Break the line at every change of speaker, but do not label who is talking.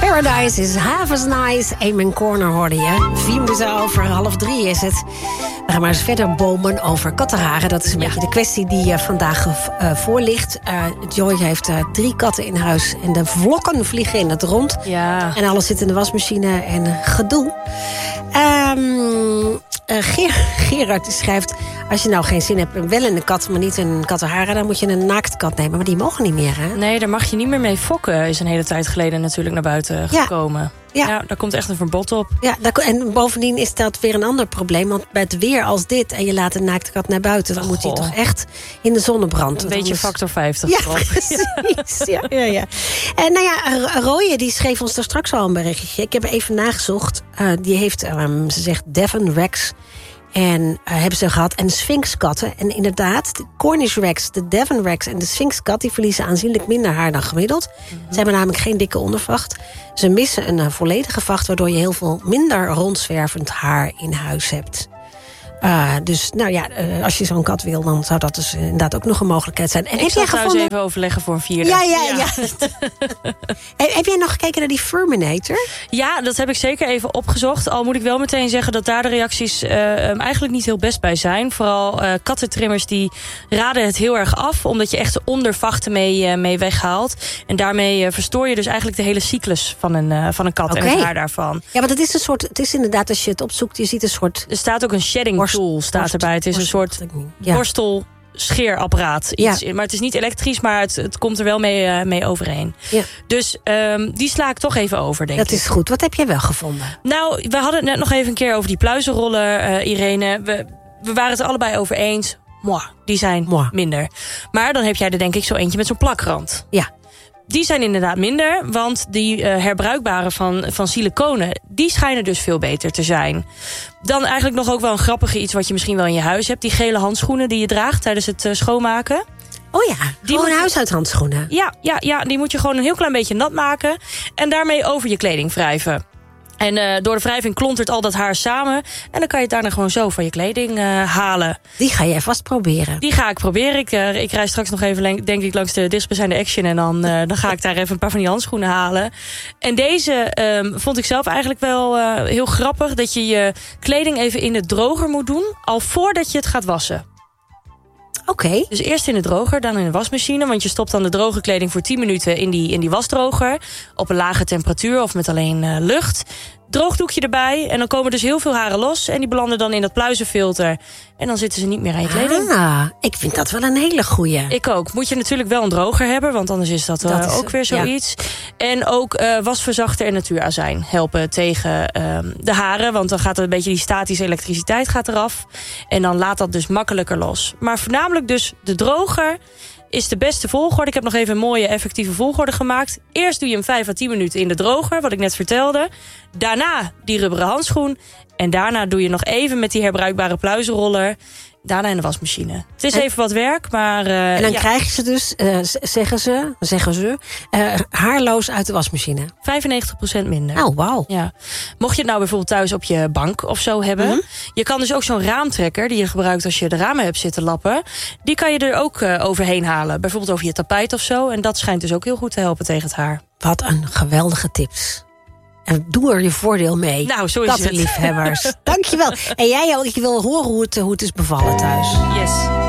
Paradise is half as nice. Amen Corner hoorde je. 2:04 is het. We gaan maar eens verder bomen over kattenharen. Dat is een beetje de kwestie die vandaag voor ligt. Joy heeft 3 katten in huis. En de vlokken vliegen in het rond.
Ja.
En alles zit in de wasmachine en gedoe. Gerard die schrijft... Als je nou geen zin hebt, wel in een kat, maar niet in een kattenharen... dan moet je een naaktkat nemen, maar die mogen niet meer, hè?
Nee, daar mag je niet meer mee fokken. Is een hele tijd geleden natuurlijk naar buiten gekomen. Ja, daar komt echt een verbod op.
Ja, en bovendien is dat weer een ander probleem. Want bij het weer als dit en je laat een naakte kat naar buiten... dan moet hij toch echt in de zonnebrand.
Een beetje factor 50.
Ja, precies. Ja. En nou ja, Roye die schreef ons daar straks al een berichtje. Ik heb even nagezocht. Die heeft, ze zegt, Devon Rex... En hebben ze gehad. En Sphinxkatten. En inderdaad, de Cornish Rex, de Devon Rex en de Sphinxkat... die verliezen aanzienlijk minder haar dan gemiddeld. Ze hebben namelijk geen dikke ondervacht. Ze missen een volledige vacht... waardoor je heel veel minder rondzwervend haar in huis hebt. Dus nou ja, als je zo'n kat wil... dan zou dat dus inderdaad ook nog een mogelijkheid zijn. En
ik zal trouwens even overleggen voor een 4e.
Ja. Heb jij nog gekeken naar die Furminator?
Ja, dat heb ik zeker even opgezocht. Al moet ik wel meteen zeggen dat daar de reacties eigenlijk niet heel best bij zijn. Vooral kattentrimmers die raden het heel erg af... omdat je echt de ondervachten mee weghaalt. En daarmee verstoor je dus eigenlijk de hele cyclus van een kat en het haar daarvan.
Ja, want het is inderdaad, als je het opzoekt... je ziet een soort...
Er staat ook een shedding tool staat erbij. Het is een soort borstelscheerapparaat. Maar het is niet elektrisch, maar het komt er wel mee overheen. Ja. Dus die sla ik toch even over, denk ik.
Dat is goed. Wat heb jij wel gevonden?
Nou, we hadden het net nog even een keer over die pluizenrollen, Irene. We waren het er allebei over eens. Die zijn minder. Maar dan heb jij er denk ik zo eentje met zo'n plakrand.
Ja.
Die zijn inderdaad minder, want die herbruikbare van siliconen... die schijnen dus veel beter te zijn. Dan eigenlijk nog ook wel een grappige iets wat je misschien wel in je huis hebt. Die gele handschoenen die je draagt tijdens het schoonmaken.
Oh ja, gewoon huishoudhandschoenen.
Ja, die moet je gewoon een heel klein beetje nat maken... en daarmee over je kleding wrijven. En door de wrijving klontert al dat haar samen. En dan kan je het daarna gewoon zo van je kleding halen.
Die ga jij vast proberen.
Die ga ik proberen. Ik rij straks nog even denk ik langs de dichtstbijzijnde Action. En dan ga ik daar even een paar van die handschoenen halen. En deze vond ik zelf eigenlijk wel heel grappig. Dat je je kleding even in de droger moet doen. Al voordat je het gaat wassen.
Oké.
Dus eerst in de droger, dan in de wasmachine. Want je stopt dan de droge kleding voor 10 minuten in die wasdroger. Op een lage temperatuur of met alleen lucht. Droogdoekje erbij. En dan komen dus heel veel haren los. En die belanden dan in dat pluizenfilter. En dan zitten ze niet meer aan je kleding.
Ik vind dat wel een hele goeie.
Ik ook. Moet je natuurlijk wel een droger hebben. Want anders is dat ook weer zoiets. Ja. En ook wasverzachter en natuurazijn helpen tegen de haren. Want dan gaat er een beetje die statische elektriciteit gaat eraf. En dan laat dat dus makkelijker los. Maar voornamelijk dus de droger is de beste volgorde. Ik heb nog even een mooie effectieve volgorde gemaakt. Eerst doe je hem 5 à 10 minuten in de droger, wat ik net vertelde. Daarna die rubberen handschoen. En daarna doe je nog even met die herbruikbare pluizenroller. Daarna in de wasmachine. Het is even wat werk, maar...
en dan krijg je ze dus, zeggen ze, haarloos uit de wasmachine.
95% minder.
Oh, wauw.
Ja. Mocht je het nou bijvoorbeeld thuis op je bank of zo hebben... Mm-hmm. Je kan dus ook zo'n raamtrekker die je gebruikt als je de ramen hebt zitten lappen... die kan je er ook overheen halen. Bijvoorbeeld over je tapijt of zo. En dat schijnt dus ook heel goed te helpen tegen het haar.
Wat een geweldige tips. En doe er je voordeel mee.
Nou, zo is het.
Kattenliefhebbers. Dankjewel. En jij ook, ik wil horen hoe het is bevallen thuis.
Yes.